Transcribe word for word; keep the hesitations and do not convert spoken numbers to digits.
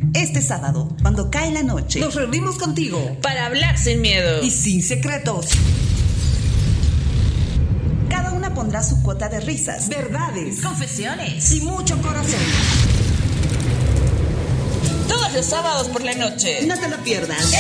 Este sábado, cuando cae la noche, nos reunimos contigo para hablar sin miedo y sin secretos. Cada una pondrá su cuota de risas, verdades, confesiones y mucho corazón. Todos los sábados por la noche. No te lo pierdas.